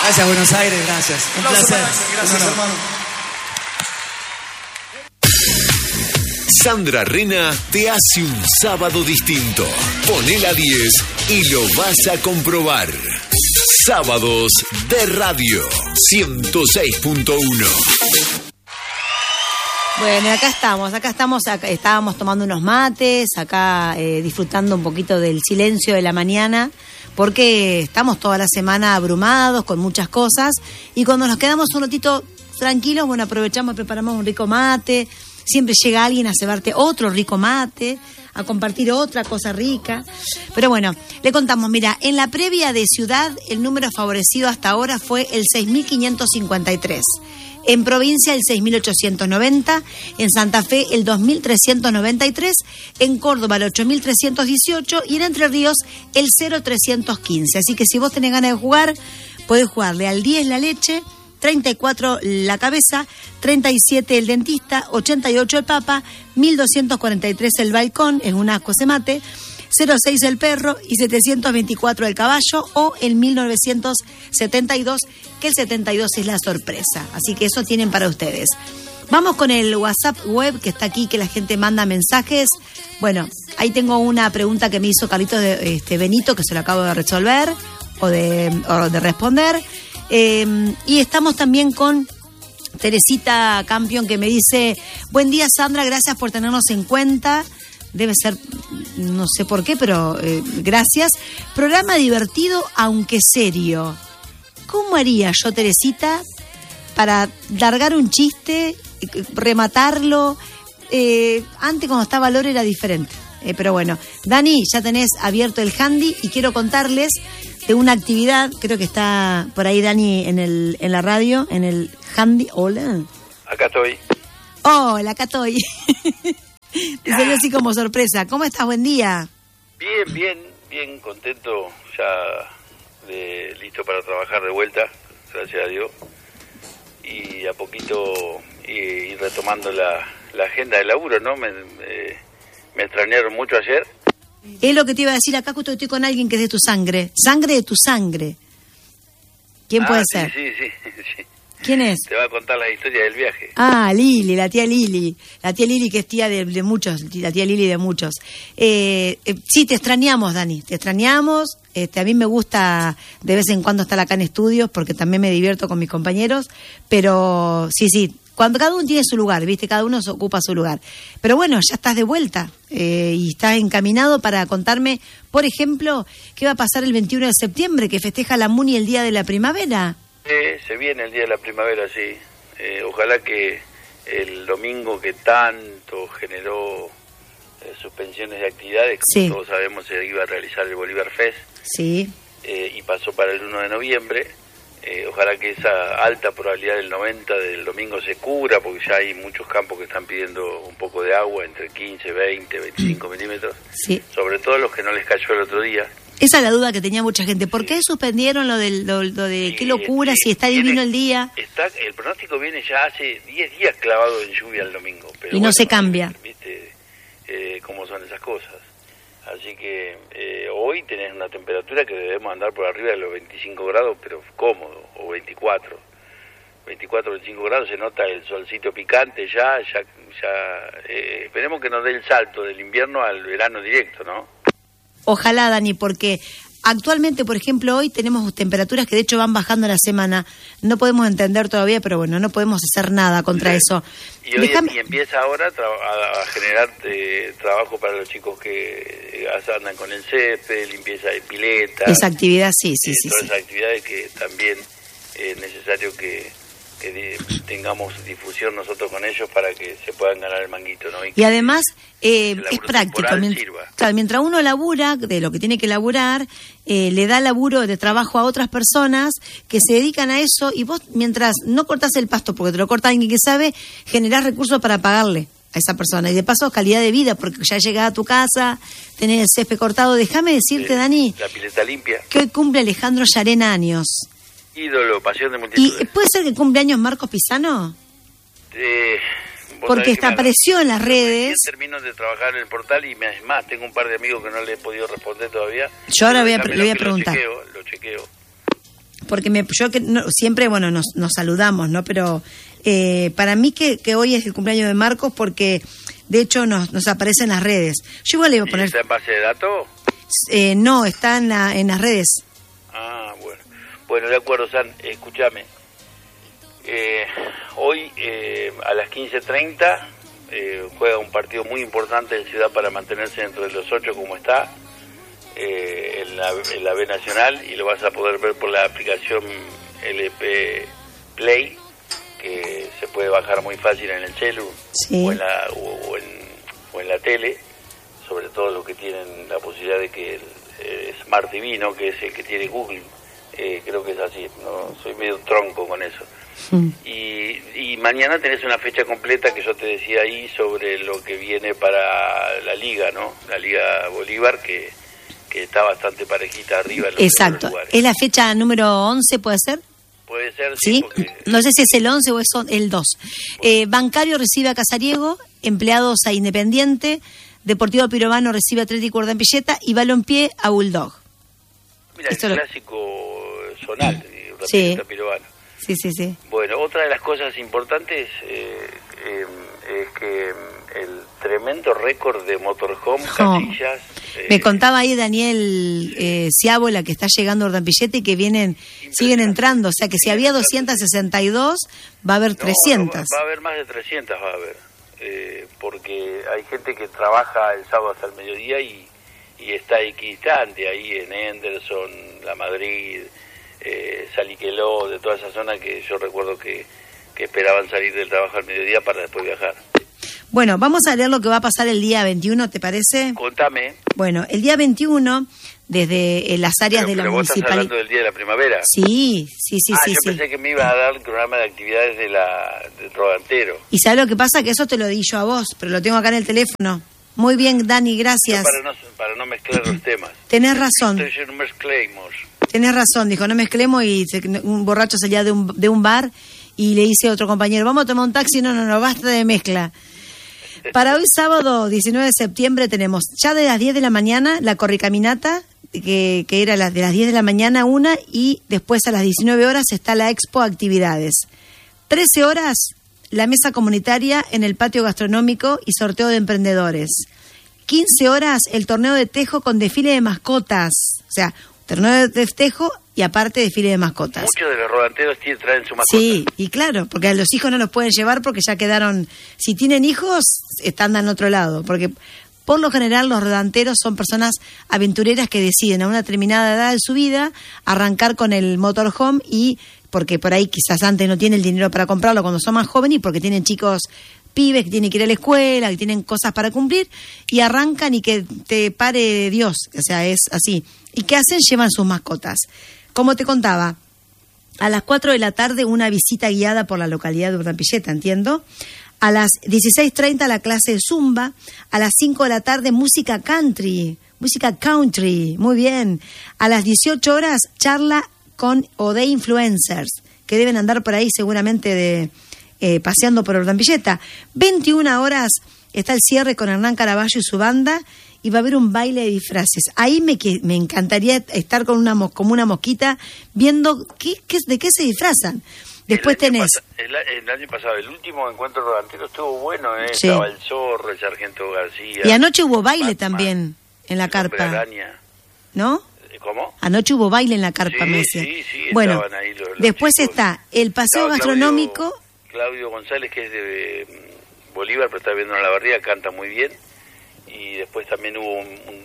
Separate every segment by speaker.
Speaker 1: Gracias, Buenos Aires, gracias. Un placer.
Speaker 2: Gracias, hermano.
Speaker 3: Sandra Rena te hace un sábado distinto. Poné la 10 y lo vas a comprobar. Sábados de Radio 106.1.
Speaker 4: Bueno, acá estábamos tomando unos mates, acá disfrutando un poquito del silencio de la mañana, porque estamos toda la semana abrumados con muchas cosas, y cuando nos quedamos un ratito tranquilos, bueno, aprovechamos y preparamos un rico mate. Siempre llega alguien a cebarte otro rico mate, a compartir otra cosa rica. Pero bueno, le contamos, mira, en la previa de Ciudad, el número favorecido hasta ahora fue el 6.553. En provincia, el 6.890. En Santa Fe, el 2.393. En Córdoba, el 8.318. Y en Entre Ríos, el 0.315. Así que si vos tenés ganas de jugar, podés jugarle al 10 la leche, 34 la cabeza, 37 el dentista, 88 el papa, 1243 el balcón, es un asco ese mate, 06 el perro y 724 el caballo, o el 1972, que el 72 es la sorpresa. Así que eso tienen para ustedes. Vamos con el WhatsApp web que está aquí, que la gente manda mensajes. Bueno, ahí tengo una pregunta que me hizo Carlitos de Benito, que se lo acabo de resolver o de responder. Y estamos también con Teresita Campion, que me dice: buen día, Sandra, gracias por tenernos en cuenta. Debe ser, no sé por qué, pero gracias. Programa divertido, aunque serio. ¿Cómo haría yo, Teresita, para largar un chiste, rematarlo? Antes, cuando estaba Lore, era diferente. Pero bueno, Dani, ya tenés abierto el handy y quiero contarles de una actividad. Creo que está por ahí Dani en la radio, en el handy. Hola.
Speaker 5: Acá estoy.
Speaker 4: Hola, acá estoy. Te salió así como sorpresa. ¿Cómo estás? Buen día.
Speaker 5: Bien contento, ya listo para trabajar de vuelta, gracias a Dios. Y a poquito ir retomando la agenda de laburo, ¿no? Me extrañaron mucho ayer.
Speaker 4: Es lo que te iba a decir, acá justo estoy con alguien que es de tu sangre. Sangre de tu sangre. ¿Quién puede ser?
Speaker 5: Sí.
Speaker 4: ¿Quién es?
Speaker 5: Te va a contar la historia del viaje.
Speaker 4: Ah, Lili, la tía Lili. La tía Lili, que es tía de muchos, la tía Lili de muchos. Sí, te extrañamos, Dani, te extrañamos. A mí me gusta de vez en cuando estar acá en estudios, porque también me divierto con mis compañeros. Pero sí, cuando cada uno tiene su lugar, ¿viste? Cada uno se ocupa su lugar. Pero bueno, ya estás de vuelta y estás encaminado para contarme, por ejemplo, qué va a pasar el 21 de septiembre, que festeja la MUNI el Día de la Primavera.
Speaker 5: Se viene el Día de la Primavera, sí. Ojalá que el domingo, que tanto generó suspensiones de actividades, como todos sabemos, se iba a realizar el Bolívar Fest.
Speaker 4: Sí.
Speaker 5: Y pasó para el 1 de noviembre. Ojalá que esa alta probabilidad del 90 del domingo se cubra, porque ya hay muchos campos que están pidiendo un poco de agua, entre 15, 20, 25 milímetros. Sí. Sobre todo los que no les cayó el otro día.
Speaker 4: Esa es la duda que tenía mucha gente. ¿Por qué suspendieron lo de qué locura, si está divino el día?
Speaker 5: El pronóstico viene ya hace 10 días clavado en lluvia el domingo. Pero
Speaker 4: y no se cambia.
Speaker 5: ¿Viste cómo son esas cosas? Así que hoy tenés una temperatura que debemos andar por arriba de los 25 grados, pero cómodo, o 24, 25 grados, se nota el solcito picante ya esperemos que nos dé el salto del invierno al verano directo, ¿no?
Speaker 4: Ojalá, Dani, porque actualmente, por ejemplo, hoy tenemos temperaturas que de hecho van bajando la semana. No podemos entender todavía, pero bueno, no podemos hacer nada contra eso.
Speaker 5: Y hoy empieza ahora a generar trabajo para los chicos que andan con el césped, limpieza de pileta.
Speaker 4: Esa actividad, sí.
Speaker 5: Todas esas actividades que también es necesario que tengamos difusión nosotros con ellos para que se puedan ganar el manguito, ¿no? Y
Speaker 4: además es práctico. Mientras uno labura de lo que tiene que laburar, le da laburo de trabajo a otras personas que se dedican a eso, y vos, mientras no cortás el pasto porque te lo corta alguien que sabe, generás recursos para pagarle a esa persona, y de paso calidad de vida, porque ya llegás a tu casa, tenés el césped cortado. Déjame decirte, Dani,
Speaker 5: la pileta limpia,
Speaker 4: que hoy cumple Alejandro Llarena años.
Speaker 5: Ídolo, pasión de multitudes.
Speaker 4: ¿Y puede ser que cumple años Marcos Pisano? Porque apareció en las redes.
Speaker 5: Termino de trabajar en el portal y más, tengo un par de amigos que no le he podido responder todavía.
Speaker 4: Yo ahora le voy a preguntar.
Speaker 5: Lo chequeo.
Speaker 4: porque siempre, bueno, nos saludamos, ¿no? Pero para mí que hoy es el cumpleaños de Marcos porque, de hecho, nos aparece en las redes. Yo igual le iba a poner...
Speaker 5: ¿Está en base de datos?
Speaker 4: No, está en las redes.
Speaker 5: Ah, bueno. Bueno, de acuerdo, San, escúchame. Hoy a las 15:30 juega un partido muy importante en Ciudad para mantenerse dentro de los 8 como está en la B Nacional, y lo vas a poder ver por la aplicación LP Play, que se puede bajar muy fácil en el celu,
Speaker 4: sí,
Speaker 5: o en la tele, sobre todo los que tienen la posibilidad de que el Smart TV, ¿no? Que es el que tiene Google, creo que es así, no soy medio tronco con eso. Y mañana tenés una fecha completa que yo te decía ahí sobre lo que viene para la Liga, ¿no? La Liga Bolívar, que está bastante parejita arriba en los
Speaker 4: exacto,
Speaker 5: lugares.
Speaker 4: ¿Es la fecha número 11, puede ser?
Speaker 5: Puede ser,
Speaker 4: ¿Sí?
Speaker 5: Porque...
Speaker 4: No sé si es el 11 o es el 2. Bancario recibe a Casariego, Empleados a Independiente, Deportivo Pirovano recibe a Atlético Urdanpilleta y Balompié a Bulldog.
Speaker 5: Mira,
Speaker 4: esto
Speaker 5: el clásico zonal,
Speaker 4: sí,
Speaker 5: Pirovano.
Speaker 4: Sí.
Speaker 5: Bueno, otra de las cosas importantes es que el tremendo récord de motorhome, casillas...
Speaker 4: Me contaba ahí Daniel Ciábola que está llegando a Urdanpilleta y que siguen entrando, o sea que si había 262, va a haber 300.
Speaker 5: Va a haber más de 300, va a haber, porque hay gente que trabaja el sábado hasta el mediodía y está equidistante, ahí en Henderson, La Madrid... Saliqueló, de toda esa zona que yo recuerdo que esperaban salir del trabajo al mediodía para después viajar.
Speaker 4: Bueno, vamos a leer lo que va a pasar el día 21, ¿te parece?
Speaker 5: Contame.
Speaker 4: Bueno, el día 21, desde las áreas de la
Speaker 5: municipalidad... ¿Pero vos estás hablando del Día de la Primavera?
Speaker 4: Sí.
Speaker 5: Yo pensé que me iba a dar el programa de actividades del Rodantero.
Speaker 4: ¿Y sabes lo que pasa? Que eso te lo di yo a vos, pero lo tengo acá en el teléfono. Muy bien, Dani, gracias.
Speaker 5: Para no mezclar los temas.
Speaker 4: Tenés razón.
Speaker 5: Entonces no mezclemos.
Speaker 4: Tenés razón, dijo, no mezclemos, y un borracho salía de un bar y le dice a otro compañero, vamos a tomar un taxi, no, basta de mezcla. Para hoy sábado 19 de septiembre tenemos ya de las 10 de la mañana la corricaminata, que era de las 10 de la mañana una, y después a las 19 horas está la expo actividades. 13 horas la mesa comunitaria en el patio gastronómico y sorteo de emprendedores. 15 horas el torneo de tejo con desfile de mascotas, o sea, torneo de tejo y aparte desfile de mascotas.
Speaker 5: Muchos de los rodanteros traen su mascota.
Speaker 4: Sí, y claro, porque a los hijos no los pueden llevar porque ya quedaron, si tienen hijos, están en otro lado, porque por lo general los rodanteros son personas aventureras que deciden a una determinada edad de su vida arrancar con el motorhome, y porque por ahí quizás antes no tienen el dinero para comprarlo cuando son más jóvenes, y porque tienen chicos pibes que tienen que ir a la escuela, que tienen cosas para cumplir, y arrancan y que te pare Dios, o sea, es así. ¿Y qué hacen? Llevan sus mascotas. Como te contaba, a las 4 de la tarde una visita guiada por la localidad de Urdanpilleta, entiendo. A las 16:30 la clase de Zumba. A las 5 de la tarde música country, muy bien. A las 18 horas charla con o de influencers, que deben andar por ahí seguramente paseando por Urdanpilleta. 21 horas está el cierre con Hernán Caraballo y su banda, y va a haber un baile de disfraces. Ahí me encantaría estar como una mosquita viendo de qué se disfrazan. Después tenés...
Speaker 5: El año pasado, el último encuentro rodantero estuvo bueno,
Speaker 4: sí.
Speaker 5: Estaba el Zorro, el Sargento García.
Speaker 4: Y anoche hubo baile también en la carpa. ¿No?
Speaker 5: ¿Cómo?
Speaker 4: Anoche hubo baile en la carpa,
Speaker 5: sí,
Speaker 4: Mese.
Speaker 5: Sí,
Speaker 4: bueno,
Speaker 5: estaban ahí los
Speaker 4: después
Speaker 5: chicos.
Speaker 4: está el paseo gastronómico.
Speaker 5: Claudio González, que es de Bolívar, pero está viendo en la barriga, canta muy bien. Y después también hubo un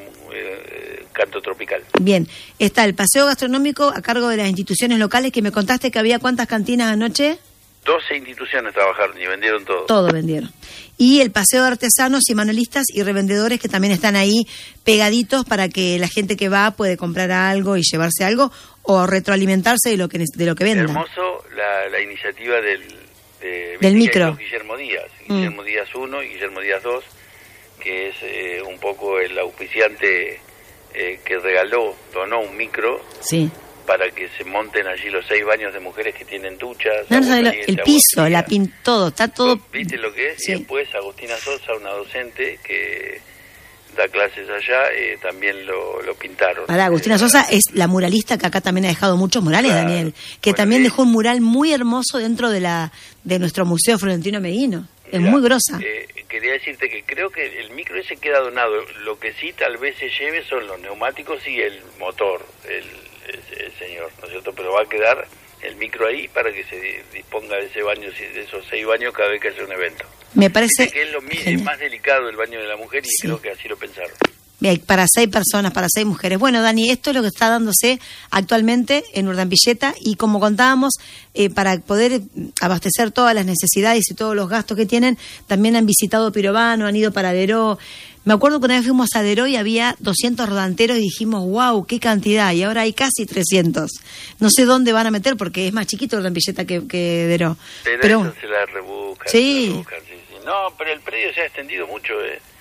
Speaker 5: canto tropical.
Speaker 4: Bien, está el paseo gastronómico a cargo de las instituciones locales, que me contaste que había ¿cuántas cantinas anoche?
Speaker 5: 12 instituciones trabajaron y vendieron todo.
Speaker 4: Todo vendieron. Y el paseo de artesanos y manualistas y revendedores, que también están ahí pegaditos para que la gente que va puede comprar algo y llevarse algo o retroalimentarse de lo que venda.
Speaker 5: Hermoso la iniciativa
Speaker 4: del micro.
Speaker 5: Guillermo Díaz. Guillermo Díaz 1 y Guillermo Díaz 2, que es un poco el auspiciante que donó un micro, sí, para que se monten allí los 6 baños de mujeres que tienen duchas.
Speaker 4: El piso, todo, está todo.
Speaker 5: ¿Viste lo que es? Sí. Y después Agustina Sosa, una docente que da clases allá, también lo pintaron.
Speaker 4: Para Agustina Sosa es la muralista que acá también ha dejado muchos murales, claro, Daniel, que bueno, también dejó un mural muy hermoso dentro de nuestro Museo Florentino Meguino. Es muy grosa.
Speaker 5: Quería decirte que creo que el micro ese queda donado. Lo que sí tal vez se lleve son los neumáticos y el motor, el señor, ¿no es cierto? Pero va a quedar el micro ahí para que se disponga de ese baño, de esos 6 baños cada vez que haya un evento.
Speaker 4: Me parece
Speaker 5: que es lo más delicado el baño de la mujer y sí, creo que así lo pensaron.
Speaker 4: Bien, para 6 personas, para 6 mujeres. Bueno, Dani, esto es lo que está dándose actualmente en Urdampilleta y como contábamos, para poder abastecer todas las necesidades y todos los gastos que tienen, también han visitado Pirovano, han ido para Aderó. Me acuerdo que una vez fuimos a Aderó y había 200 rodanteros y dijimos, wow, qué cantidad, y ahora hay casi 300. No sé dónde van a meter porque es más chiquito Urdampilleta que Aderó.
Speaker 5: Pero eso se la rebuscan.
Speaker 4: Sí.
Speaker 5: Sí. No, pero el predio se ha extendido mucho,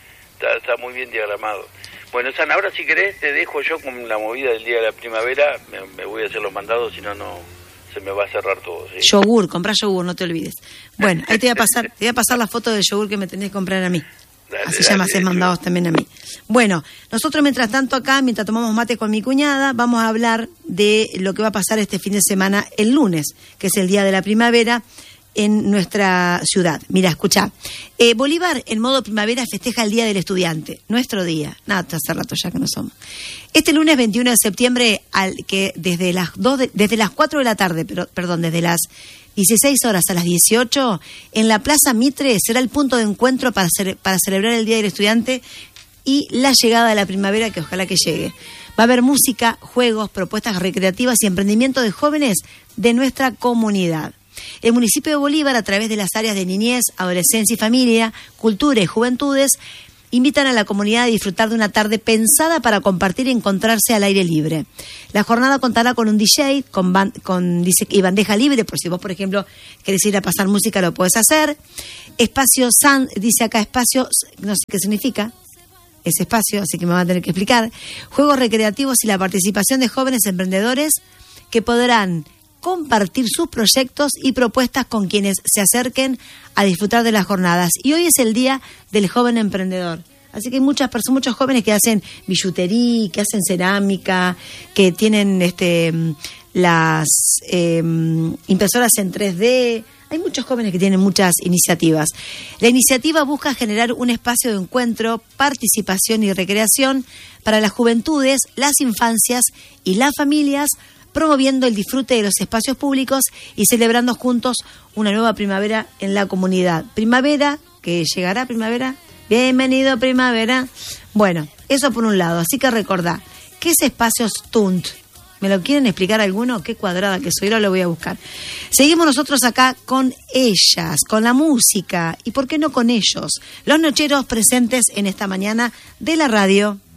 Speaker 5: está muy bien diagramado. Bueno, Sana, ahora si querés te dejo yo con la movida del día de la primavera, me voy a hacer los mandados, si no se me va a cerrar todo. ¿Sí?
Speaker 4: Yogur, comprá yogur, no te olvides. Bueno, ahí te voy a pasar la foto del yogur que me tenés que comprar a mí. Así ya me haces mandados también a mí. Bueno, nosotros mientras tanto acá, mientras tomamos mate con mi cuñada, vamos a hablar de lo que va a pasar este fin de semana el lunes, que es el día de la primavera en nuestra ciudad. Mira, escucha, Bolívar en modo primavera festeja el Día del Estudiante, nuestro día. Nada, hace rato ya que no somos. Este lunes 21 de septiembre, que desde las 4 de la tarde, desde las 16 horas a las 18, en la Plaza Mitre será el punto de encuentro para celebrar el Día del Estudiante y la llegada de la primavera, que ojalá que llegue. Va a haber música, juegos, propuestas recreativas y emprendimiento de jóvenes de nuestra comunidad. El municipio de Bolívar, a través de las áreas de niñez, adolescencia y familia, cultura y juventudes, invitan a la comunidad a disfrutar de una tarde pensada para compartir y encontrarse al aire libre. La jornada contará con un DJ y bandeja libre, por si vos, por ejemplo, querés ir a pasar música, lo podés hacer. Espacio dice acá espacio, no sé qué significa ese espacio, así que me van a tener que explicar. Juegos recreativos y la participación de jóvenes emprendedores que podrán compartir sus proyectos y propuestas con quienes se acerquen a disfrutar de las jornadas. Y hoy es el Día del Joven Emprendedor. Así que hay muchos jóvenes que hacen billutería, que hacen cerámica, que tienen las impresoras en 3D. Hay muchos jóvenes que tienen muchas iniciativas. La iniciativa busca generar un espacio de encuentro, participación y recreación para las juventudes, las infancias y las familias, promoviendo el disfrute de los espacios públicos y celebrando juntos una nueva primavera en la comunidad. Primavera, que llegará primavera. Bienvenido primavera. Bueno, eso por un lado. Así que recordá, ¿qué es Espacios Tunt? ¿Me lo quieren explicar alguno? Qué cuadrada que soy, ahora lo voy a buscar. Seguimos nosotros acá con ellas, con la música y, ¿por qué no con ellos? Los nocheros presentes en esta mañana de la radio.